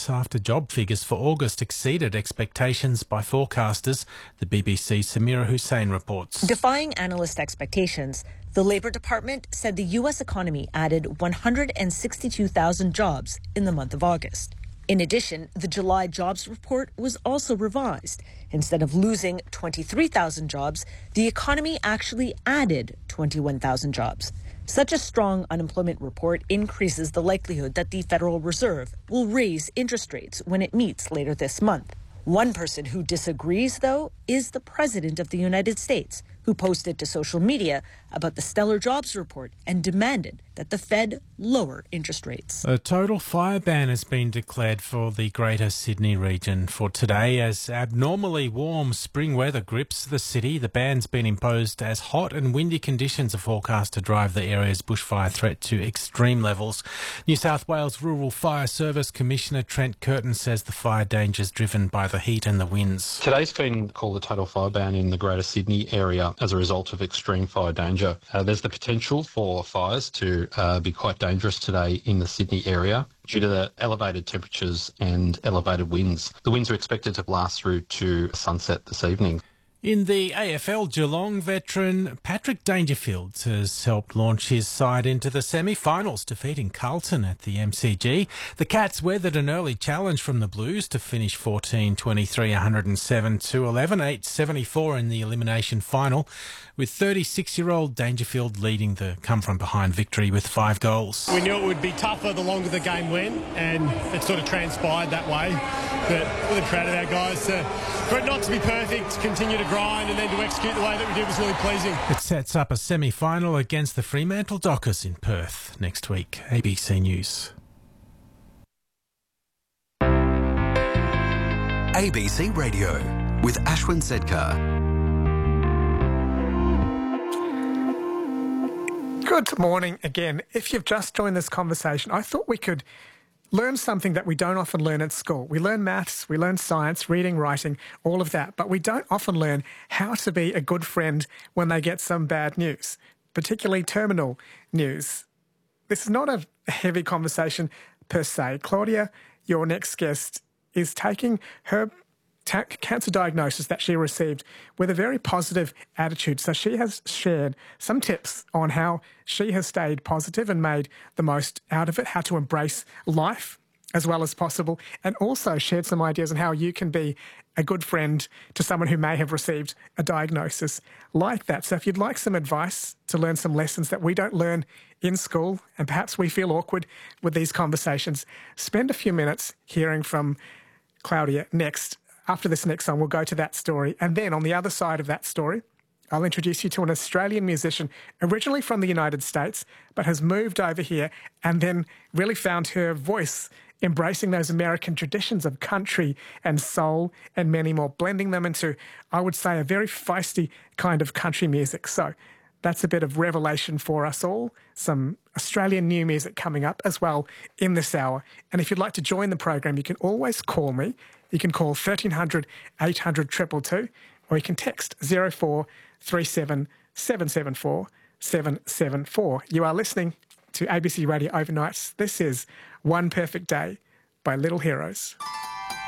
after job figures for August exceeded expectations by forecasters. The BBC's Samira Hussein reports. Defying analyst expectations, the Labour Department said the U.S. economy added 162,000 jobs in the month of August. In addition, the July jobs report was also revised. Instead of losing 23,000 jobs, the economy actually added 21,000 jobs. Such a strong unemployment report increases the likelihood that the Federal Reserve will raise interest rates when it meets later this month. One person who disagrees, though, is the President of the United States, who posted to social media about the stellar jobs report and demanded that the Fed lower interest rates. A total fire ban has been declared for the Greater Sydney region for today as abnormally warm spring weather grips the city. The ban's been imposed as hot and windy conditions are forecast to drive the area's bushfire threat to extreme levels. New South Wales Rural Fire Service Commissioner Trent Curtin says the fire danger is driven by the heat and the winds. Today's been called a total fire ban in the Greater Sydney area as a result of extreme fire danger. There's the potential for fires to be quite dangerous today in the Sydney area due to the elevated temperatures and elevated winds. The winds are expected to blast through to sunset this evening. In the AFL, Geelong veteran Patrick Dangerfield has helped launch his side into the semi-finals, defeating Carlton at the MCG. The Cats weathered an early challenge from the Blues to finish 14-23, 107-11, 8-74 in the elimination final, with 36-year-old Dangerfield leading the come-from-behind victory with 5 goals. We knew it would be tougher the longer the game went, and it sort of transpired that way. But really proud of our guys for it not to be perfect, to continue to grind and then to execute the way that we did was really pleasing. It sets up a semi-final against the Fremantle Dockers in Perth next week. ABC News. ABC Radio with Ashwin Sedkar. Good morning again. If you've just joined this conversation, I thought we could learn something that we don't often learn at school. We learn maths, we learn science, reading, writing, all of that, but we don't often learn how to be a good friend when they get some bad news, particularly terminal news. This is not a heavy conversation per se. Claudia, your next guest, is taking her cancer diagnosis that she received with a very positive attitude. So she has shared some tips on how she has stayed positive and made the most out of it, how to embrace life as well as possible, and also shared some ideas on how you can be a good friend to someone who may have received a diagnosis like that. So if you'd like some advice to learn some lessons that we don't learn in school, and perhaps we feel awkward with these conversations, spend a few minutes hearing from Claudia next. After this next song, we'll go to that story. And then on the other side of that story, I'll introduce you to an Australian musician, originally from the United States, but has moved over here and then really found her voice embracing those American traditions of country and soul and many more, blending them into, I would say, a very feisty kind of country music. So that's a bit of revelation for us all. Some Australian new music coming up as well in this hour. And if you'd like to join the program, you can always call me. You can call 1300 800 222, or you can text 0437 774 774. You are listening to ABC Radio Overnights. This is One Perfect Day by Little Heroes.